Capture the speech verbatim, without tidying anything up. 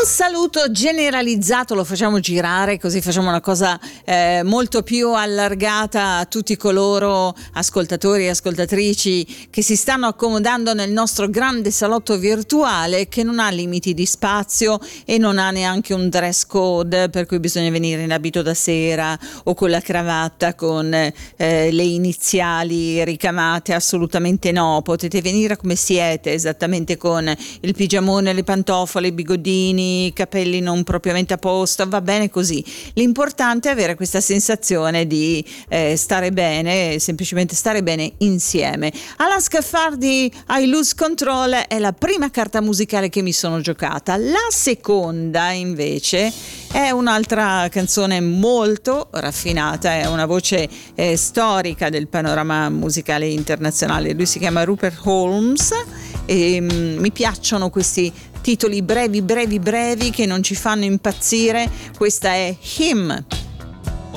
saluto generalizzato lo facciamo girare, così facciamo una cosa eh, molto più allargata a tutti coloro ascoltatori e ascoltatrici che si stanno accomodando nel nostro grande salotto virtuale, che non ha limiti di spazio e non ha neanche un dress code per cui bisogna venire in abito da sera o con la cravatta con eh, le iniziali ricamate. Assolutamente no, potete venire come siete, esattamente con il pigiamone, le pantofole, i bigodini, i capelli non propriamente a posto, va bene così. L'importante è avere questa sensazione di eh, stare bene, semplicemente stare bene insieme. Alan Scaffardi, I Lose Control, è la prima carta musicale che mi sono giocata. La seconda invece è un'altra canzone molto raffinata, è una voce eh, storica del panorama musicale internazionale. Lui si chiama Rupert Holmes e mm, mi piacciono questi titoli brevi brevi brevi che non ci fanno impazzire. Questa è Him.